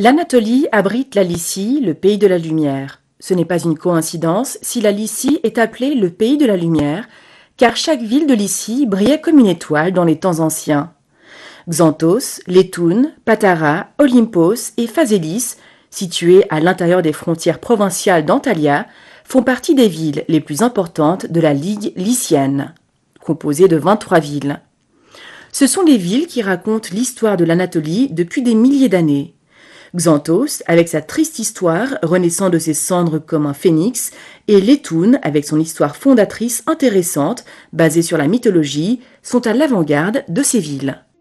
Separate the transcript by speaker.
Speaker 1: L'Anatolie abrite la Lycie, le pays de la lumière. Ce n'est pas une coïncidence si la Lycie est appelée le pays de la lumière, car chaque ville de Lycie brillait comme une étoile dans les temps anciens. Xanthos, Létoune, Patara, Olympos et Phasélis, situées à l'intérieur des frontières provinciales d'Antalya, font partie des villes les plus importantes de la Ligue lycienne, composée de 23 villes. Ce sont des villes qui racontent l'histoire de l'Anatolie depuis des milliers d'années. Xanthos, avec sa triste histoire, renaissant de ses cendres comme un phénix, et Létoune, avec son histoire fondatrice intéressante, basée sur la mythologie, sont à l'avant-garde de ces villes.